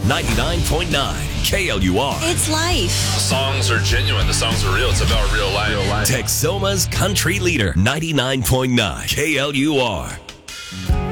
99.9 KLUR. It's life. The songs are genuine. The songs are real. It's about real life. Texoma's country leader, 99.9 KLUR.